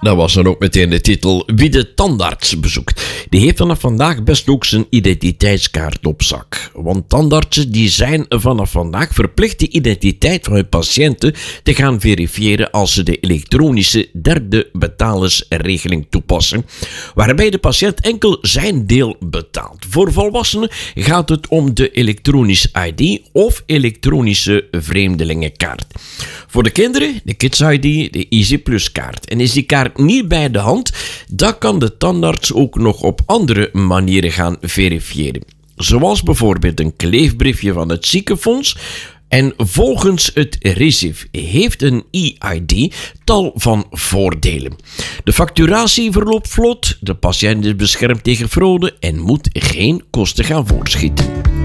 Dat was dan ook meteen de titel Wie de tandarts bezoekt. Die heeft vanaf vandaag best ook zijn identiteitskaart op zak. Want tandartsen die zijn vanaf vandaag verplicht de identiteit van hun patiënten te gaan verifiëren als ze de elektronische derde betalersregeling toepassen, waarbij de patiënt enkel zijn deel betaalt. Voor volwassenen gaat het om de elektronische ID of elektronische vreemdelingenkaart. Voor de kinderen de Kids ID, de Easy Plus kaart. En is die kaart niet bij de hand, dan kan de tandarts ook nog op andere manieren gaan verifiëren. Zoals bijvoorbeeld een kleefbriefje van het ziekenfonds. En volgens het RISIF heeft een e-ID tal van voordelen. De facturatie verloopt vlot, de patiënt is beschermd tegen fraude en moet geen kosten gaan voorschieten.